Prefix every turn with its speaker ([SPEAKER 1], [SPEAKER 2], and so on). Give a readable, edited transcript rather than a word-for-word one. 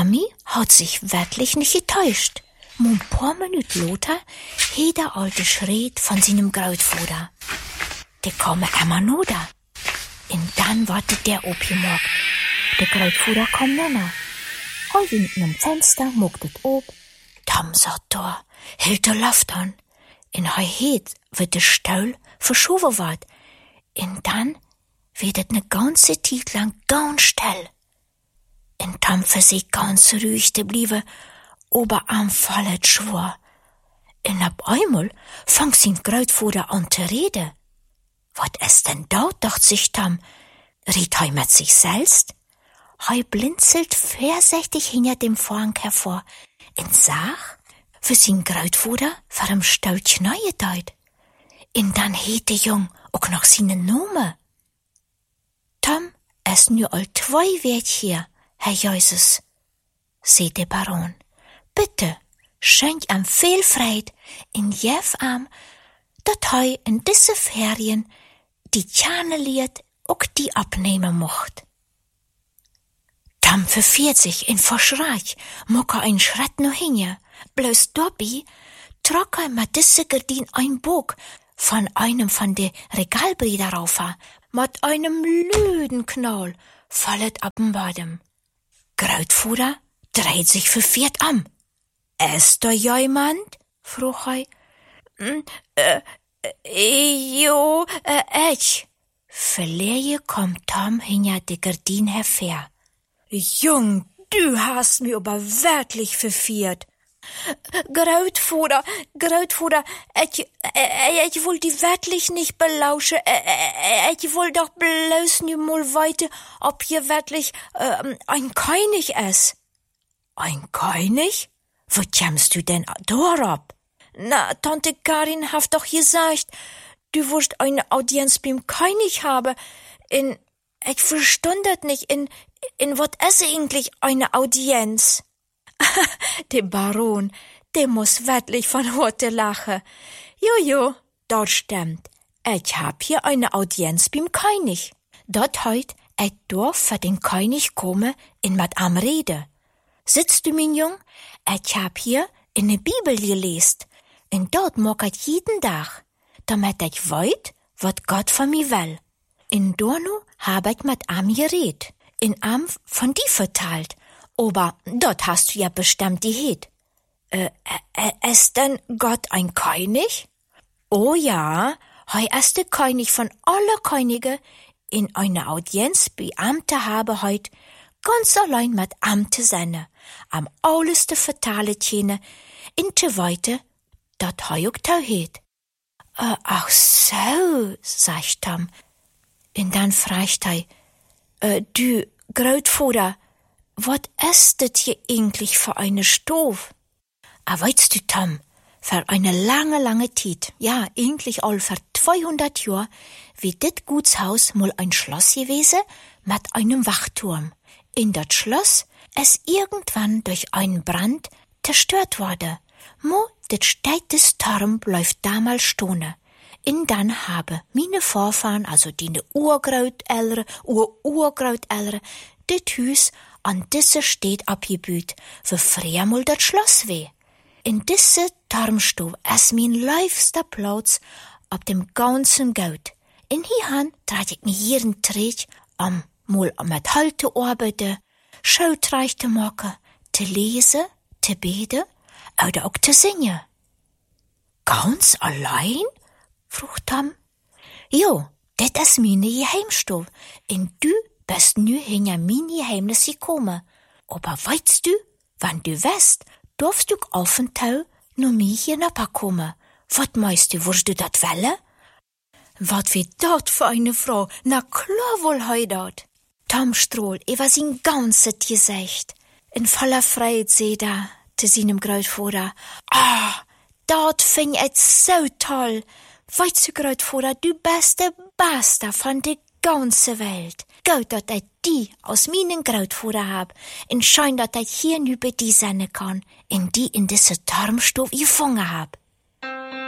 [SPEAKER 1] Tommy hat sich wirklich nicht getäuscht. Ein paar Minuten later hat der alte Schritt von seinem Großvater. Der komme immer nur da. Und dann wartet der abgemacht. Der Großvater kommt näher. Er hinten am Fenster, muckt es ab. Tom sagt da, hält der Luft an. Und er hat, wird der Stuhl verschoben wird. Und dann wird es eine ganze Zeit lang ganz still. Und Tom für sich ganz ruhig geblieben, Oberarm fallet schwor. Und ab einmal fängt sein Großvater an zu reden. Was ist denn da, dacht sich Tom. Redet er mit sich selbst? Er blinzelt vorsichtig hinter dem Vorhang hervor und sagt, für sein Großvater war im Stolz neue Deut. Und dann hat der Jung auch noch seinen Namen. Tom, es nur all 2 Wert hier, Herr Jesus, sagt der Baron. Bitte, schenk ihm viel Freude in jeff am, dat hei in diese Ferien die Tjane liet auch die abnehmen mocht. Tom verfiert sich in verschreich, mock ein Schritt noch hinja, bloß dabei trok mit diese Gardin ein Bog von einem von de Regalbrüder rauf, mit einem lüden Knall, fallet ab dem Boden. Großvater dreht sich verfiert an. Ist da jemand? Frug Jo, ich. Verleje kommt Tom hinter die Gardin hervor. Jung, du hast mir aber wirklich verfiert. Großvater, ich will die wirklich nicht belauschen. Ich will doch bloß nur mal weiter, ob ihr wirklich ein König ist. Ein König? Wo kommst du denn darauf? Na, Tante Karin hat doch gesagt, du wirst eine Audienz beim König haben. Ich verstand das nicht. In was ist eigentlich eine Audienz? Der Baron, der muss wirklich von heute lachen. Jojo, dort stimmt. Ich hab hier eine Audienz beim König. Dort heut, ich darf für den König kommen in mit am Rede. Sitzt du, mein Jung? Ich hab hier in der Bibel gelesen. Und dort mag ich jeden Tag, damit ich weet, wat Gott von mir will. In Dornu hab ich mit am geredet, in am von die verteilt. Aber dort hast du ja bestimmt die Het. Ist denn Gott ein König? Oh ja, hei ist der König von alle Könige. In einer Audienz Beamte habe heut ganz allein mit Amte seine, am alleste vertale Tjene, in te weite, dat hei auch tau het. Ach so, sagt Tom. Und dann fragt du, Großvater, wat ist das hier eigentlich für eine Stof? Weißt du, Tom, für eine lange Zeit, ja, eigentlich all für 200 Jahr, wie dit Gutshaus mal ein Schloss gewesen mit einem Wachturm. In dat Schloss es irgendwann durch einen Brand zerstört wurde. Mo, dit steites Turm läuft damals stone. Und dann habe meine Vorfahren, also die Urgroßeltern, Urgroßeltern, dit Hus an diese steht abgebüht, für früher mal dat Schloss weh. In diese Turmstube ist mein liebster Platz ab dem ganzen Gut. In hierhan trat ich mir jeden Tritt mal mit Halt zu arbeiten, Schautreich zu machen, zu lesen, zu beten oder auch zu singen. Ganz allein? Frug Tom. Jo, das ist meine Geheimstube. Und du bist nu hinter meine Geheimnis gekommen. Aber weißt du, wann du weißt, darfst du auf den Tau nur mir hier kommen. Was meinst du, wirst du dat welle? Wat wie dat für eine Frau? Na klar wohl heu dat. Tom Strohl, über sein ganzes Gesicht. In voller Freude seh da, zu seinem Großvater. Dat find ich so toll. Weißt du, Großvater, du bist der Beste von der ganzen Welt. Gut, dass ich die aus meinen Großvater hab. Und schein, dass ich hier nü bei die sein kann. Und die in diese Turmstube gefangen hab.